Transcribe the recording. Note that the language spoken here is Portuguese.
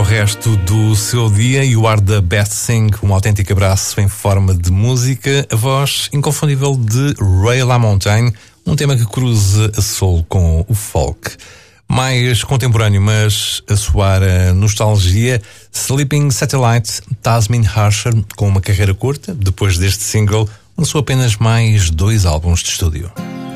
resto do seu dia. You are the best thing, um autêntico abraço em forma de música, a voz inconfundível de Ray LaMontagne, um tema que cruza a soul com o folk. Mais contemporâneo, mas a soar a nostalgia, Sleeping Satellite, Tasmin Harsher, com uma carreira curta, depois deste single, lançou apenas mais 2 álbuns de estúdio.